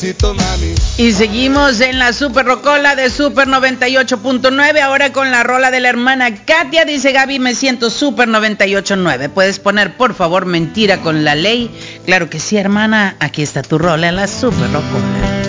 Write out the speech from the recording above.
Y seguimos en la Super Rocola de Super 98.9, ahora con la rola de la hermana Katia. Dice Gaby, me siento Super 98.9. ¿Puedes poner, por favor, Mentira con la Ley? Claro que sí, hermana. Aquí está tu rola en la Super Rocola.